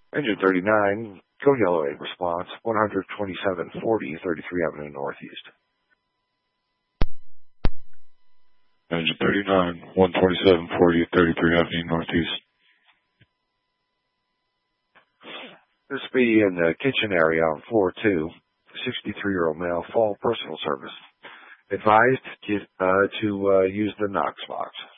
Engine 39, code yellow 8 response, 12740, 33 Avenue Northeast. Engine 39, 12740, 33 Avenue Northeast. This will be in the kitchen area on floor 2, 63-year-old male, fall personal service. Advised to use the Knox box.